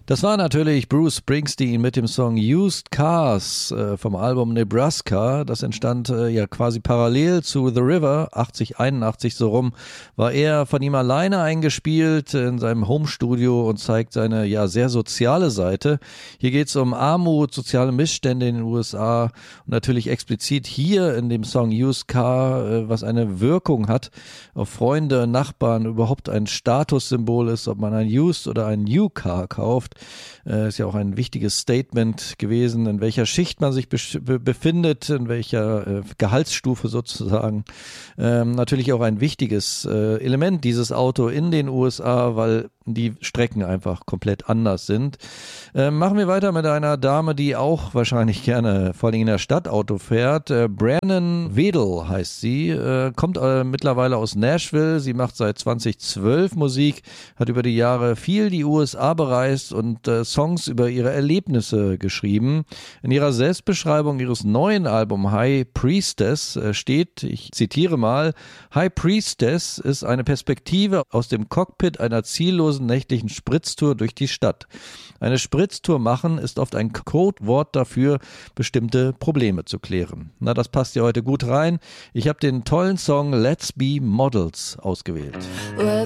Das war natürlich Bruce Springsteen mit dem Song Used Cars vom Album Nebraska. Das entstand ja quasi parallel zu The River, 80, 81 so rum, war er von ihm alleine eingespielt in seinem Homestudio und zeigt seine ja sehr soziale Seite. Hier geht's um Armut, soziale Missstände in den USA und natürlich explizit hier in dem Song Used Car, was eine Wirkung hat auf Freunde, Nachbarn, überhaupt ein Statussymbol ist, ob man ein Used oder ein New Car kauft. Ist ja auch ein wichtiges Statement gewesen, in welcher Schicht man sich befindet, in welcher Gehaltsstufe sozusagen. Natürlich auch ein wichtiges Element, dieses Auto in den USA, weil die Strecken einfach komplett anders sind. Machen wir weiter mit einer Dame, die auch wahrscheinlich gerne vor allem in der Stadt Auto fährt. Brannon Wedel heißt sie, kommt mittlerweile aus Nashville. Sie macht seit 2012 Musik, hat über die Jahre viel die USA bereist und Songs über ihre Erlebnisse geschrieben. In ihrer Selbstbeschreibung ihres neuen Albums High Priestess steht, ich zitiere mal, High Priestess ist eine Perspektive aus dem Cockpit einer ziellosen nächtlichen Spritztour durch die Stadt. Eine Spritztour machen ist oft ein Codewort dafür, bestimmte Probleme zu klären. Na, das passt ja heute gut rein. Ich habe den tollen Song Let's Be Models ausgewählt.